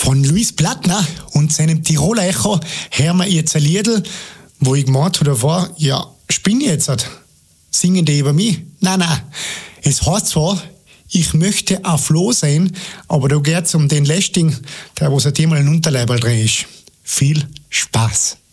Von Luis Plattner und seinem Tiroler Echo hören wir jetzt ein Liedl, wo ich gemeint habe davor, ja, spinn ich jetzt? Singen die über mich? Nein. Es heißt zwar, ich möchte ein Floh sein, aber da geht es um den Lästing, der was ein Thema ein Unterleiberl drin ist. Viel Spaß!